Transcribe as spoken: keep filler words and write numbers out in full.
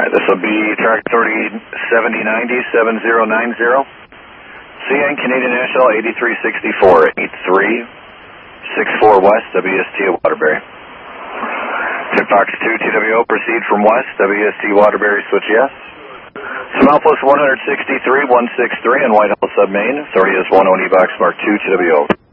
this will be track authority seventy ninety, seven zero nine zero. C N Canadian National eighty-three sixty-four, eighty-three sixty-four West, W S T at Waterbury. Tip Fox two, T W O, proceed from West, W S T Waterbury, switch yes. Southwest one sixty-three, one six three on Whitehall Submain, authority is one oh E box mark two, T W O.